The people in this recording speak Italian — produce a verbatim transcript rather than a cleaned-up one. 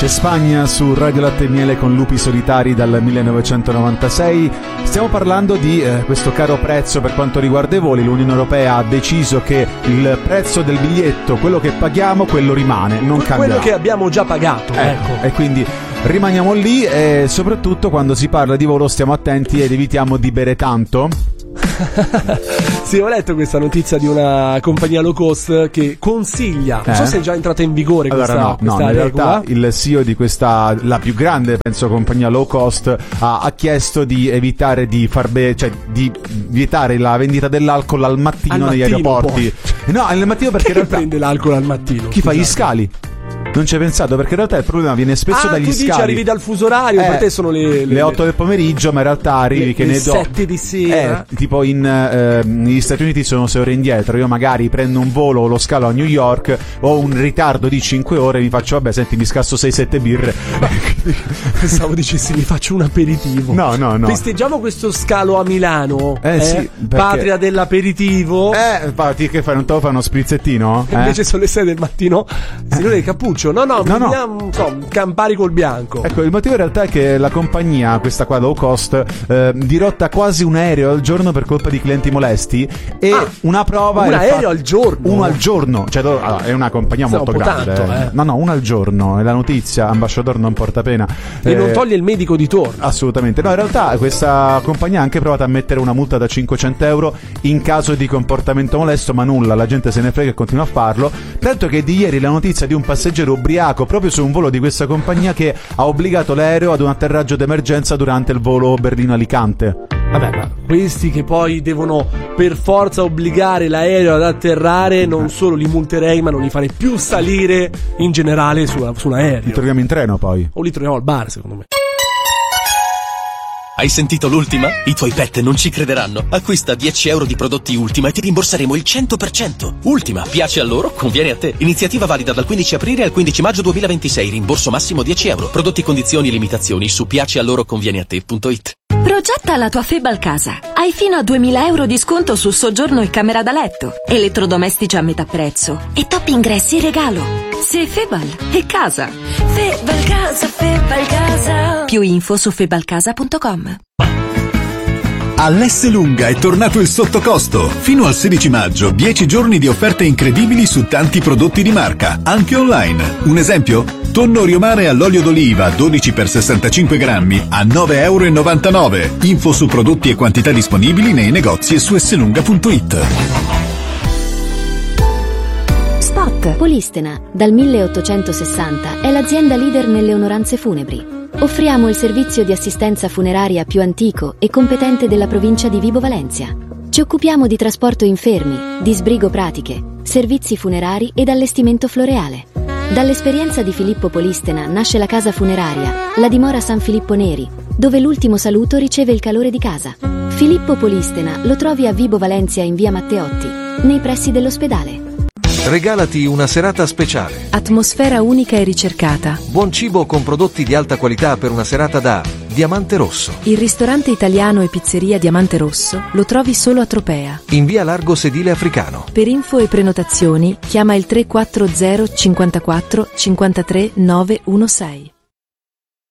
C'è Spagna su Radio Latte e Miele con Lupi Solitari dal millenovecentonovantasei. Stiamo parlando di eh, questo caro prezzo per quanto riguarda i voli. L'Unione Europea ha deciso che il prezzo del biglietto, quello che paghiamo, quello rimane, non cambierà. Quello che abbiamo già pagato, ecco. ecco. E quindi rimaniamo lì, e soprattutto quando si parla di volo stiamo attenti ed evitiamo di bere tanto. Sì, ho letto questa notizia di una compagnia low cost che consiglia, non eh? so se è già entrata in vigore questa, allora no, questa no, in regola. realtà il C E O di questa, la più grande penso compagnia low cost, ha, ha chiesto di evitare di far be- cioè di vietare la vendita dell'alcol al mattino, al negli mattino aeroporti. poi. No, al mattino perché chi in realtà prende l'alcol al mattino? Chi scusate. fa gli scali? Non ci hai pensato, perché in realtà il problema viene spesso ah, dagli tu scali. dici arrivi dal fuso orario, eh, per te sono le, le, le otto del pomeriggio, ma in realtà arrivi le, che le ne do sette di sera. Eh, tipo in eh, negli Stati Uniti sono sei ore indietro. Io magari prendo un volo o lo scalo a New York, ho un ritardo di cinque ore, mi faccio vabbè, senti, mi scasso sei sette birre. Pensavo dicessi mi faccio un aperitivo. No, no, no. Festeggiamo questo scalo a Milano, Eh, eh? sì, perché- patria dell'aperitivo. Eh, infatti, che fai? Non te lo fai uno sprizzettino? E Eh? invece sono le sei del mattino. Signore del cappuccio, no, no, No, no. vediamo, non so, Campari col bianco. Ecco, il motivo in realtà è che la compagnia, questa qua low cost, eh, dirotta quasi un aereo al giorno per colpa di clienti molesti, e Ah, una prova un è il aereo fatto- al giorno? uno al giorno, cioè loro- allora, è una compagnia Sì, molto un po' grande. tanto, eh. No, no, uno al giorno, è la notizia, ambasciatore non porta pena. E Eh, non toglie il medico di torno. Assolutamente. No, in realtà questa compagnia ha anche provato a mettere una multa da cinquecento euro in caso di comportamento molesto, ma nulla, la gente se ne frega e continua a farlo. Tanto che di ieri la notizia di un passeggero ubriaco proprio su un volo di questa compagnia che ha obbligato l'aereo ad un atterraggio d'emergenza durante il volo Berlino-Alicante. Vabbè, ma questi che poi devono per forza obbligare l'aereo ad atterrare, non solo li multerei, ma non li farei più salire in generale su, su un aereo. Li troviamo in treno poi. O li troviamo al bar, secondo me. Hai sentito l'ultima? I tuoi pet non ci crederanno. Acquista dieci euro di prodotti Ultima e ti rimborseremo il cento per cento. Ultima, piace a loro, conviene a te. Iniziativa valida dal quindici aprile al quindici maggio duemilaventisei. Rimborso massimo dieci euro. Prodotti, condizioni e limitazioni su piacealoroconviene-a-te punto it. Progetta la tua Febal casa. Hai fino a duemila euro di sconto su soggiorno e camera da letto, elettrodomestici a metà prezzo e top ingressi in regalo. Se Febal è casa. Febal casa, Febal casa. Più info su febalcasa punto com. All'Esselunga è tornato il sottocosto. Fino al sedici maggio, dieci giorni di offerte incredibili su tanti prodotti di marca, anche online. Un esempio? Tonno Riomare all'olio d'oliva dodici per sessantacinque grammi a nove e novantanove euro. Info su prodotti e quantità disponibili nei negozi e su esselunga punto it. Spot Polistena, dal milleottocentosessanta, è l'azienda leader nelle onoranze funebri. Offriamo il servizio di assistenza funeraria più antico e competente della provincia di Vibo Valentia. Ci occupiamo di trasporto infermi, di sbrigo pratiche, servizi funerari ed allestimento floreale. Dall'esperienza di Filippo Polistena nasce la casa funeraria, la dimora San Filippo Neri, dove l'ultimo saluto riceve il calore di casa. Filippo Polistena lo trovi a Vibo Valentia in via Matteotti, nei pressi dell'ospedale. Regalati una serata speciale. Atmosfera unica e ricercata. Buon cibo con prodotti di alta qualità per una serata da Diamante Rosso. Il ristorante italiano e pizzeria Diamante Rosso lo trovi solo a Tropea. In via Largo Sedile Africano. Per info e prenotazioni chiama il tre quattro zero cinquantaquattro cinquantatré nove uno sei.